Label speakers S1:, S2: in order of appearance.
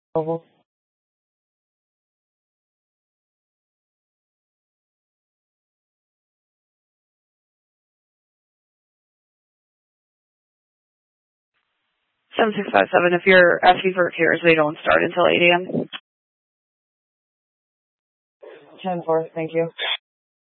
S1: Oval. Seven 657. If you're asking for repairs, they don't start until 8 a.m. 10-4. Thank you.